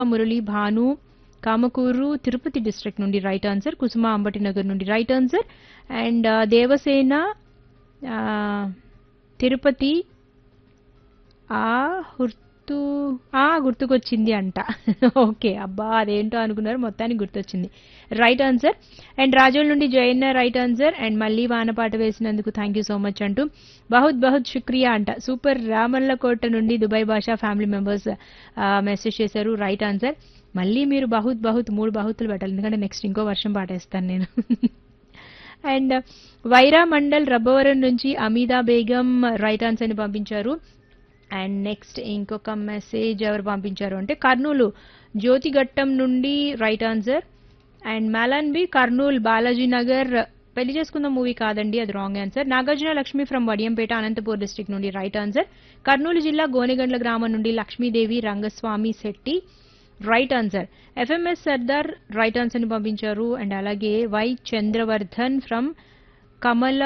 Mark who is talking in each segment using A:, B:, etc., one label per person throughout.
A: Murali Bhanu Kamakuru Tirupati district నుండి right answer. కుసుమ అంబటి నగర్ నుండి right answer. And Devasena ఆ, తిరుపతి ఆ గుర్తు గుర్తుకొచ్చింది అంట. ఓకే, అబ్బా అదేంటో అనుకున్నారు, మొత్తానికి గుర్తొచ్చింది. Right answer. అండ్ రాజోల్ నుండి జయన్న రైట్ ఆన్సర్. అండ్ మళ్ళీ వానపాట వేసినందుకు థ్యాంక్ యూ సో మచ్ అంటూ బహుత్ బహుత్ శుక్రియా అంట. సూపర్ రామల్లకోట నుండి దుబాయ్ భాషా ఫ్యామిలీ మెంబర్స్ మెసేజ్ చేశారు రైట్ ఆన్సర్. మళ్ళీ మీరు బహుత్ బహుత్ 3 బహుతులు పెట్టాలి, ఎందుకంటే నెక్స్ట్ ఇంకో వర్షం పాటేస్తాను నేను. అండ్ వైరా మండల్ రబ్బవరం నుంచి అమీదా బేగం రైట్ ఆన్సర్ ని పంపించారు. అండ్ నెక్స్ట్ ఇంకొక మెసేజ్ ఎవరు పంపించారు అంటే కర్నూలు జ్యోతిఘట్టం నుండి right answer. And Malanbi Kurnool Balaji Nagar పెళ్లి చేసుకున్న మూవీ కాదండి, అది wrong answer. Nagarjuna Lakshmi from Vadiyampeta Anantapur district నుండి రైట్ ఆన్సర్. కర్నూలు జిల్లా గోనెగండ్ల గ్రామం నుండి Lakshmidevi Rangaswamy Shetty right answer. FMS Sardar right answer ని పంపించారు. అండ్ అలాగే why Chandravardhan from Kamala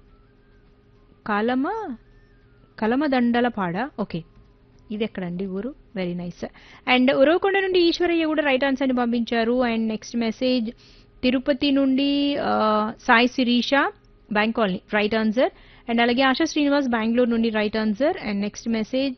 A: కాలమ కలమదండలపాడ. Okay, ఇది ఎక్కడండి ఊరు? Very nice. అండ్ ఉరవకొండ నుండి ఈశ్వరయ్య కూడా రైట్ ఆన్సర్ ని పంపించారు. అండ్ నెక్స్ట్ మెసేజ్ తిరుపతి నుండి Sai Sirisha bank colony right answer. And అలాగే ఆశా శ్రీనివాస్ బెంగళూరు నుండి right answer. And next message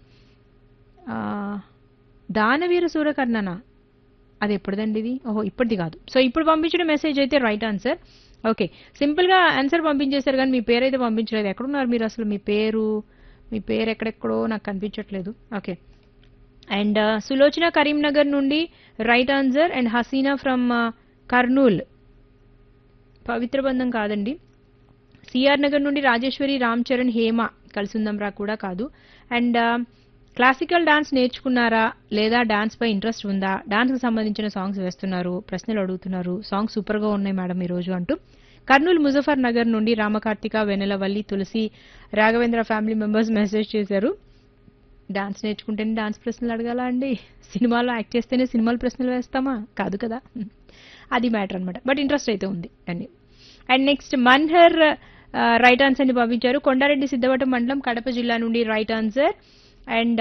A: దానవీర సూరకర్ణనా, అది ఎప్పుడుదండి ఇది? ఓహో, ఇప్పటిది కాదు. సో ఇప్పుడు పంపించిన మెసేజ్ అయితే రైట్ ఆన్సర్. ఓకే, సింపుల్ గా ఆన్సర్ పంపించేశారు కానీ మీ పేరు అయితే పంపించలేదు. ఎక్కడున్నారు మీరు అసలు? మీ పేరు ఎక్కడెక్కడో నాకు కనిపించట్లేదు. ఓకే. అండ్ సులోచన కరీంనగర్ నుండి right answer. And Hasina from Kurnool పవిత్ర బంధం కాదండి. సిఆర్ నగర్ నుండి రాజేశ్వరి రామ్ చరణ్ హేమ కలిసిందం రా కూడా కాదు. అండ్ క్లాసికల్ డాన్స్ నేర్చుకున్నారా లేదా డాన్స్ పై ఇంట్రెస్ట్ ఉందా, డాన్స్ కి సంబంధించిన సాంగ్స్ వేస్తున్నారు, ప్రశ్నలు అడుగుతున్నారు, సాంగ్స్ సూపర్ గా ఉన్నాయి మేడం ఈ రోజు అంటూ కర్నూలు ముజఫర్ నగర్ నుండి రామకార్తిక వెన్నెలవల్లి తులసి రాఘవేంద్ర ఫ్యామిలీ మెంబర్స్ మెసేజ్ చేశారు. డాన్స్ నేర్చుకుంటేనే డాన్స్ ప్రశ్నలు అడగాల అండి? సినిమాలో యాక్ట్ చేస్తేనే సినిమాల ప్రశ్నలు వేస్తామా? కాదు కదా, అది మ్యాటర్ అనమాట. బట్ ఇంట్రెస్ట్ అయితే ఉంది అండి. And next Manhar right answer ని పంపించారు. కొండారెడ్డి సిద్ధవటం మండలం కడప జిల్లా నుండి right answer. And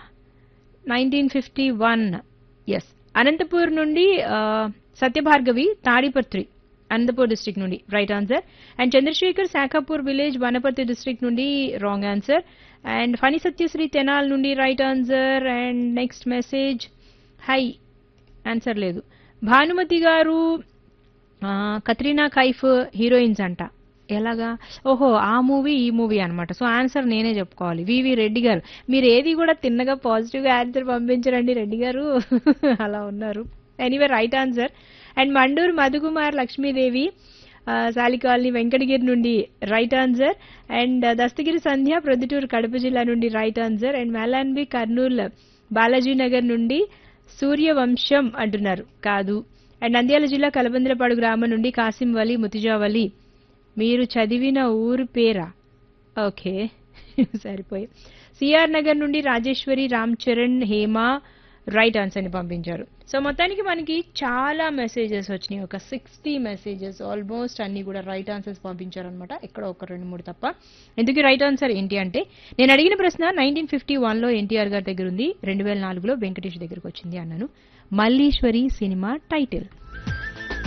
A: 1951 yes Anantapur నుండి సత్యభార్గవి తాడిపత్రి అనంతపూర్ డిస్ట్రిక్ట్ నుండి right answer. And Chandrasekhar Shakhapur village Wanaparthy district నుండి wrong answer. And Phani Satyasri Tenali నుండి right answer. And next message high answer లేదు. భానుమతి గారు కత్రీనా కైఫ్ హీరోయిన్స్ అంట, ఎలాగా? ఓహో, ఆ మూవీ ఈ మూవీ అనమాట. సో ఆన్సర్ నేనే చెప్పుకోవాలి. వివి రెడ్డి గారు, మీరు ఏది కూడా తిన్నగా పాజిటివ్ గా ఆన్సర్ పంపించరండి రెడ్డి గారు. అలా ఉన్నారు. Anyway right answer. And Mandur Madhukumar Lakshmidevi సాలికాలనీ Venkatagiri నుండి రైట్ ఆన్సర్. అండ్ దస్తగిరి సంధ్య ప్రొద్దుటూరు కడప జిల్లా నుండి right answer. And మేలాన్బి Kurnool Balaji Nagar నుండి సూర్యవంశం అంటున్నారు, కాదు. అండ్ నంద్యాల జిల్లా కలబందలపాడు గ్రామం నుండి కాసిం వలి ముతిజావలి, మీరు చదివిన ఊరు పేరా? ఓకే, సరిపోయి. సిఆర్ నగర్ నుండి రాజేశ్వరి రామ్ చరణ్ హేమ రైట్ ఆన్సర్ ని పంపించారు. సో మొత్తానికి మనకి చాలా మెసేజెస్ వచ్చినాయి, ఒక 60 మెసేజెస్ ఆల్మోస్ట్ అన్ని కూడా రైట్ ఆన్సర్స్ పంపించారనమాట. ఎక్కడ ఒక 2-3 తప్ప. ఎందుకు రైట్ ఆన్సర్ ఏంటి అంటే, నేను అడిగిన ప్రశ్న 1951లో ఎన్టీఆర్ గారి దగ్గర ఉంది, 2004లో వెంకటేష్ దగ్గరకు వచ్చింది అన్నాను. Malleswari cinema title.